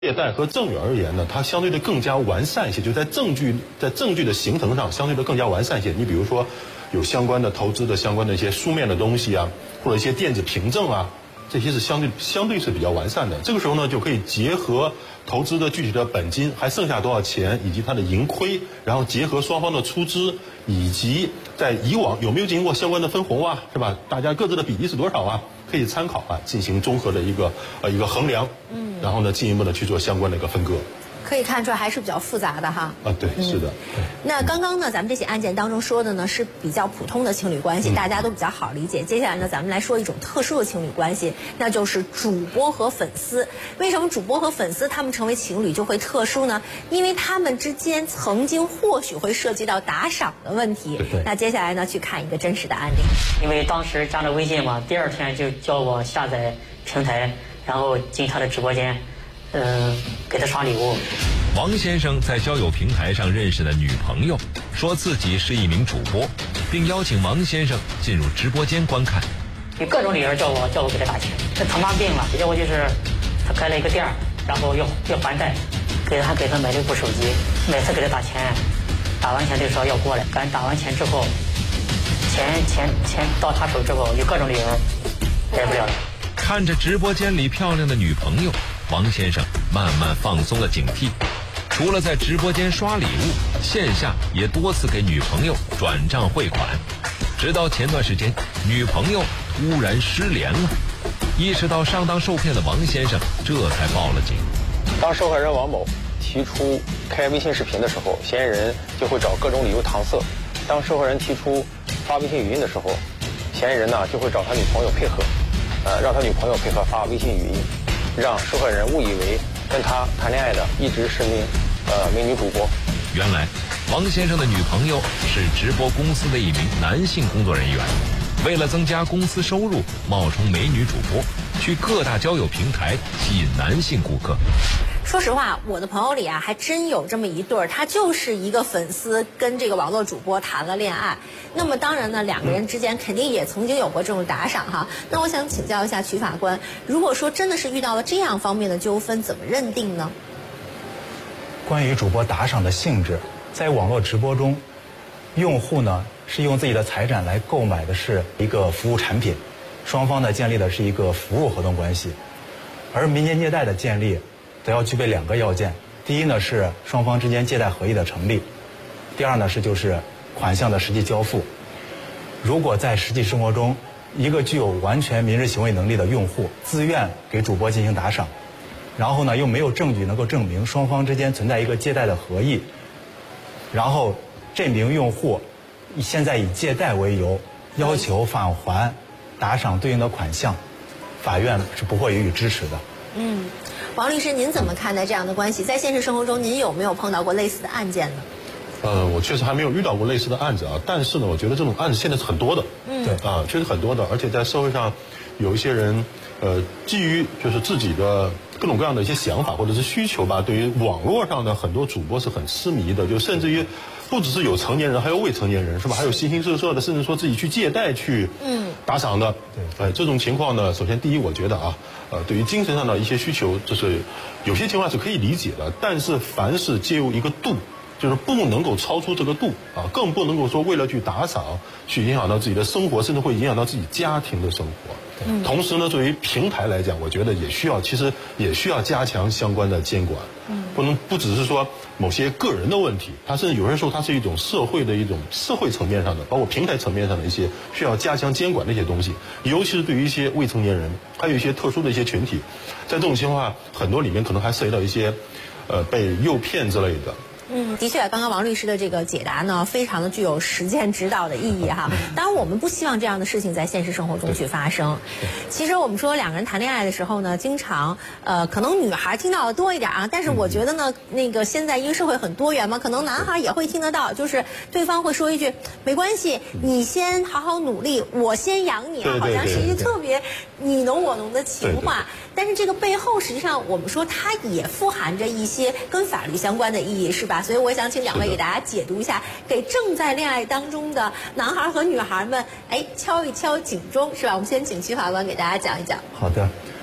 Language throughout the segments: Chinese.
借贷和赠与而言呢，它相对的更加完善一些，就在证据的形成上相对的更加完善一些。你比如说，有相关的投资的相关的一些书面的东西啊，或者一些电子凭证啊，这些是相对是比较完善的。这个时候呢，就可以结合投资的具体的本金还剩下多少钱，以及它的盈亏，然后结合双方的出资，以及在以往有没有进行过相关的分红啊，是吧？大家各自的比例是多少啊？可以参考啊，进行综合的一个衡量，然后呢，进一步的去做相关的一个分割。 可以看出来还是比较复杂的哈。 啊，对，是的。 那刚刚呢，咱们这起案件当中说的呢是比较普通的情侣关系，大家都比较好理解。接下来呢，咱们来说一种特殊的情侣关系，那就是主播和粉丝。为什么主播和粉丝他们成为情侣就会特殊呢？因为他们之间曾经或许会涉及到打赏的问题。 对。 那接下来呢，去看一个真实的案例。 因为当时加了微信嘛，第二天就叫我下载平台，然后进他的直播间，给他刷礼物。 王先生在交友平台上认识的女朋友，说自己是一名主播，并邀请王先生进入直播间观看。 有各种理由叫我给他打钱，他疼妈病了，要不就是他开了一个店，然后要还贷，给他买了一部手机，每次给他打钱，打完钱就说要过来，赶打完钱之后，钱到他手之后，有各种理由来不了了。 看着直播间里漂亮的女朋友，王先生慢慢放松了警惕。除了在直播间刷礼物，线下也多次给女朋友转账汇款。直到前段时间，女朋友突然失联了。意识到上当受骗的王先生这才报了警。 当受害人王某提出开微信视频的时候，嫌疑人就会找各种理由搪塞。当受害人提出发微信语音的时候，嫌疑人呢就会找他女朋友配合，让他女朋友配合发微信语音，让受害人误以为跟他谈恋爱的一直是名美女主播。 原来王先生的女朋友是直播公司的一名男性工作人员，为了增加公司收入，冒充美女主播，去各大交友平台吸引男性顾客。 说实话，我的朋友里啊，还真有这么一对儿，他就是一个粉丝跟这个网络主播谈了恋爱。那么当然呢，两个人之间肯定也曾经有过这种打赏哈。那我想请教一下曲法官，如果说真的是遇到了这样方面的纠纷，怎么认定呢？ 关于主播打赏的性质，在网络直播中，用户呢是用自己的财产来购买的是一个服务产品，双方呢建立的是一个服务合同关系，而民间借贷的建立则要具备两个要件。第一呢是双方之间借贷合意的成立，第二呢就是款项的实际交付。如果在实际生活中，一个具有完全民事行为能力的用户自愿给主播进行打赏，然后呢又没有证据能够证明双方之间存在一个借贷的合意，然后这名用户现在以借贷为由要求返还打赏对应的款项，法院是不会予以支持的。 王律师，您怎么看待这样的关系？在现实生活中，您有没有碰到过类似的案件呢？ 我确实还没有遇到过类似的案子啊，但是呢，我觉得这种案子现在是很多的，对啊，确实很多的，而且在社会上有一些人，基于就是自己的各种各样的一些想法或者是需求吧，对于网络上的很多主播是很痴迷的，就甚至于不只是有成年人，还有未成年人，是吧？还有形形色色的，甚至说自己去借贷去打赏的，对，这种情况呢，首先第一，我觉得啊，对于精神上的一些需求，就是有些情况是可以理解的，但是凡事皆有一个度。就是不能够超出这个度啊，更不能够说为了去打赏去影响到自己的生活，甚至会影响到自己家庭的生活。同时呢，作为平台来讲，我觉得其实也需要加强相关的监管。不只是说某些个人的问题，它甚至有些时候它是一种社会层面上的，包括平台层面上的一些需要加强监管的一些东西，尤其是对于一些未成年人，还有一些特殊的一些群体，在这种情况下，很多里面可能还涉及到一些被诱骗之类的。 的确，刚刚王律师的这个解答呢，非常的具有实践指导的意义哈。当然，我们不希望这样的事情在现实生活中去发生。其实我们说两个人谈恋爱的时候呢，经常可能女孩听到的多一点啊，但是我觉得呢，那个现在因为社会很多元嘛，可能男孩也会听得到，就是对方会说一句没关系，你先好好努力，我先养你啊，好像是一句特别你侬我侬的情话。但是这个背后实际上我们说它也富含着一些跟法律相关的意义，是吧？所以我想请两位给大家解读一下，给正在恋爱当中的男孩和女孩们，敲一敲警钟，是吧？我们先请曲法官给大家讲一讲。 好的，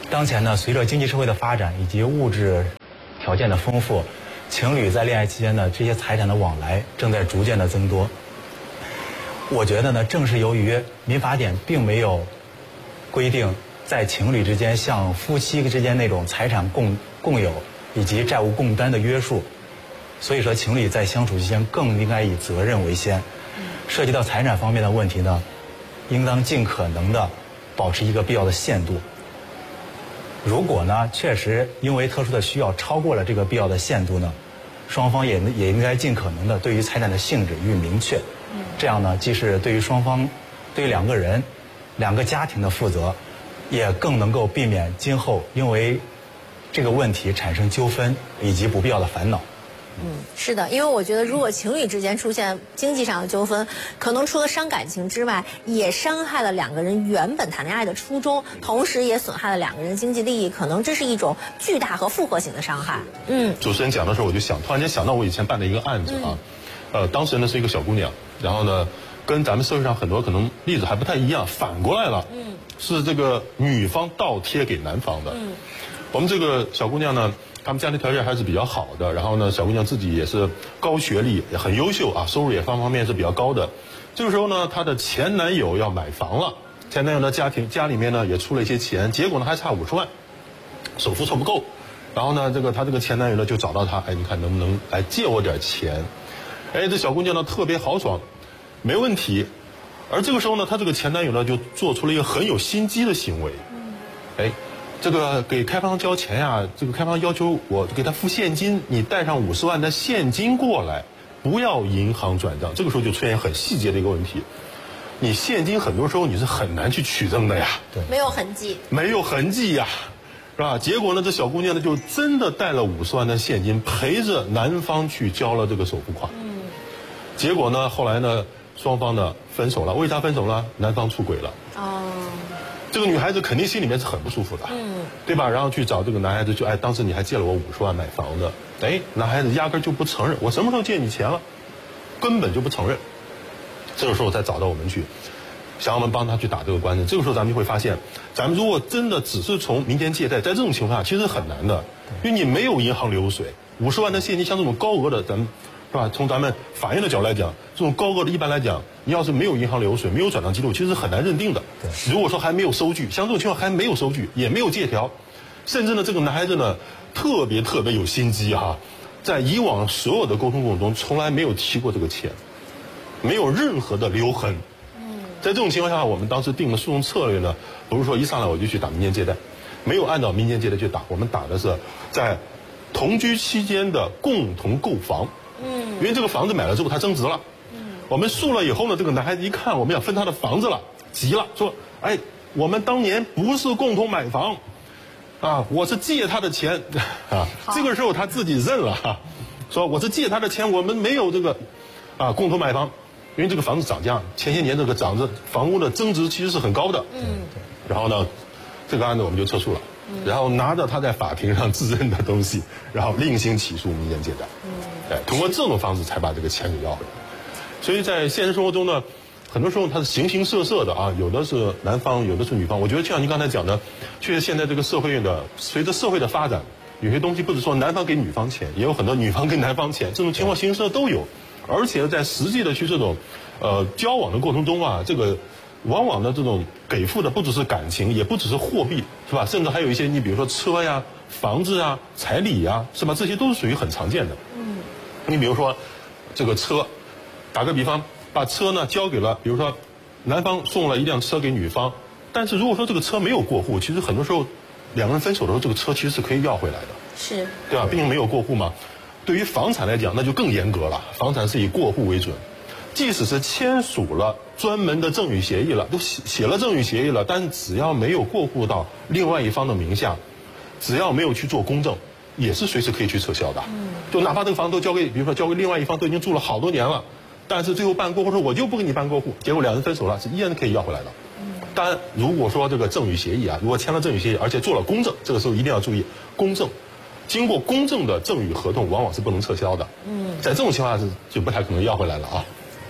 当前呢，随着经济社会的发展以及物质条件的丰富，情侣在恋爱期间呢，这些财产的往来正在逐渐的增多。我觉得呢，正是由于民法典并没有规定在情侣之间像夫妻之间那种财产共有以及债务共担的约束，所以说情侣在相处期间更应该以责任为先。涉及到财产方面的问题呢，应当尽可能的保持一个必要的限度。如果呢确实因为特殊的需要超过了这个必要的限度呢，双方也应该尽可能的对于财产的性质予以明确。这样呢，既是对于双方、对于两个人、两个家庭的负责，也更能够避免今后因为这个问题产生纠纷以及不必要的烦恼。 是的，因为我觉得如果情侣之间出现经济上的纠纷，可能除了伤感情之外，也伤害了两个人原本谈恋爱的初衷，同时也损害了两个人经济利益，可能这是一种巨大和复合型的伤害。 主持人讲的时候，我就突然间想到我以前办的一个案子啊，当事人呢是一个小姑娘，然后呢跟咱们社会上很多可能例子还不太一样，反过来了，是这个女方倒贴给男方的。我们这个小姑娘呢，他们家庭条件还是比较好的，然后呢，小姑娘自己也是高学历，也很优秀啊，收入也方方面面是比较高的。这个时候呢，她的前男友要买房了，前男友的家里面呢也出了一些钱，结果呢还差50万，首付凑不够。然后呢，她这个前男友呢就找到她，你看能不能来借我点钱？这小姑娘呢特别豪爽，没问题。而这个时候呢，她这个前男友呢就做出了一个很有心机的行为，这个给开发商交钱呀，这个开发商要求我给他付现金，你带上50万的现金过来，不要银行转账。这个时候就出现很细节的一个问题，你现金很多时候你是很难去取证的呀， 对，没有痕迹， 没有痕迹呀，是吧？结果呢，这小姑娘呢就真的带了50万的现金，陪着男方去交了这个首付款。结果呢，后来呢，双方呢分手了。为啥分手了？男方出轨了。这个女孩子肯定心里面是很不舒服的，对吧？然后去找这个男孩子，当时你还借了我50万买房的，男孩子压根就不承认，我什么时候借你钱了？根本就不承认。这个时候才找到我们去，想要我们帮他去打这个官司。这个时候咱们就会发现，咱们如果真的只是从民间借贷，在这种情况下其实很难的，因为你没有银行流水，50万的现金像这种高额的，咱们是吧？从咱们法院的角度来讲，这种高额的一般来讲，你要是没有银行流水，没有转账记录，其实很难认定的。如果说还没有收据，像这种情况还没有收据，也没有借条，甚至呢，这个男孩子呢特别有心机在以往所有的沟通过程中，从来没有提过这个钱，没有任何的留痕。在这种情况下，我们当时定的诉讼策略呢，不是说一上来我就去打民间借贷，没有按照民间借贷去打，我们打的是在同居期间的共同购房。因为这个房子买了之后它增值了，我们诉了以后呢，这个男孩子一看我们要分他的房子了，急了，说我们当年不是共同买房我是借他的钱这个时候他自己认了说我是借他的钱，我们没有这个共同买房。因为这个房子涨价，前些年这个房屋的增值其实是很高的。然后呢，这个案子我们就撤诉了，然后拿着他在法庭上自认的东西，然后另行起诉民间借贷。通过这种方式才把这个钱给要回来。所以在现实生活中呢，很多时候它是形形色色的有的是男方，有的是女方。我觉得就像您刚才讲的，确实现在这个随着社会的发展，有些东西不是说男方给女方钱，也有很多女方给男方钱，这种情况形形色色都有。而且在实际的去这种交往的过程中这个往往的这种给付的不只是感情，也不只是货币，是吧？甚至还有一些你比如说车呀、房子啊、彩礼呀，是吧？这些都是属于很常见的。你比如说这个车，打个比方，把车呢交给了，比如说男方送了一辆车给女方，但是如果说这个车没有过户，其实很多时候两个人分手的时候，这个车其实是可以要回来的， 是， 对吧？毕竟没有过户嘛。对于房产来讲，那就更严格了，房产是以过户为准。即使是签署了专门的赠与协议了，都写了赠与协议了，但是只要没有过户到另外一方的名下，只要没有去做公证，也是随时可以去撤销的。就哪怕这个房子都比如说交给另外一方，都已经住了好多年了，但是最后办过户说我就不给你办过户，结果两人分手了，是依然可以要回来的。当然，如果说这个赠与协议如果签了赠与协议，而且做了公证，这个时候一定要注意公证。经过公证的赠与合同往往是不能撤销的。在这种情况下就不太可能要回来了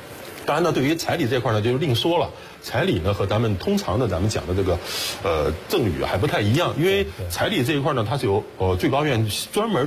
当然呢，对于彩礼这块呢，就另说了。彩礼呢和咱们通常的咱们讲的这个赠与还不太一样，因为彩礼这一块呢，它是由最高院专门